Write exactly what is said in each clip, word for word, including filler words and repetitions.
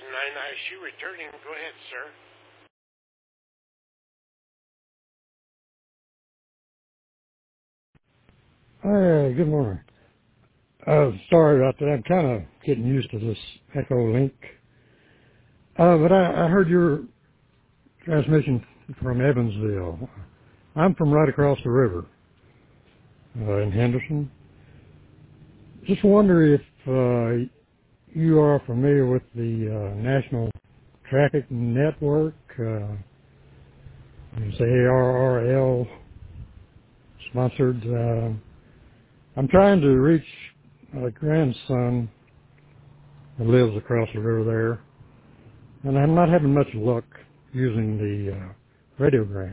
nine I S U returning. Go ahead, sir. Hey, good morning. Uh, sorry about that. I'm kind of getting used to this Echo Link. Uh, but I, I heard your transmission from Evansville. I'm from right across the river uh, in Henderson. Just wonder if uh, you are familiar with the uh, National Traffic Network, uh, it's A R R L sponsored. Uh, I'm trying to reach my grandson who lives across the river there. And I'm not having much luck using the uh, radiograms.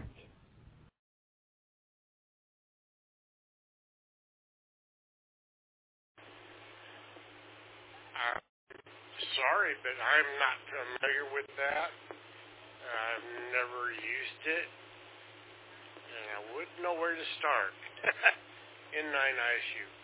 Uh, sorry, but I'm not familiar with that. I've never used it, and I wouldn't know where to start. In nine I S U.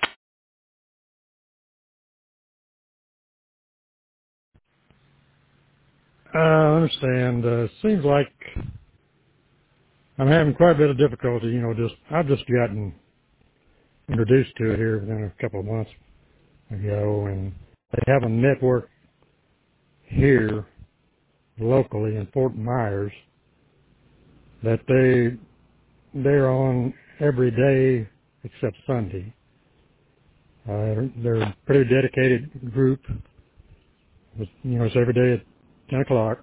I understand. Uh, seems like I'm having quite a bit of difficulty. You know, just I've just gotten introduced to it here within a couple of months ago, and they have a network here locally in Fort Myers that they they're on every day except Sunday. Uh, they're a pretty dedicated group. But, you know, it's every day at ten o'clock.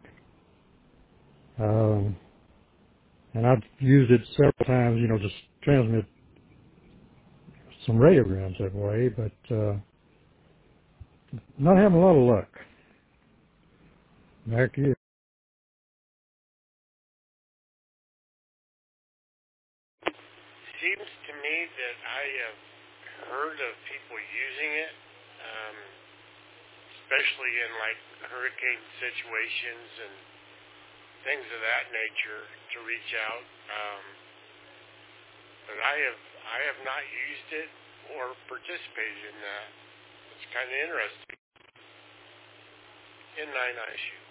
Um, and I've used it several times, you know, just transmit some radiograms that way, but uh, not having a lot of luck. Back to you. Seems to me that I have heard of people using it, um, especially in like hurricane situations and things of that nature to reach out. Um, but I have I have not used it or participated in that. It's kind of interesting. In nine I S U.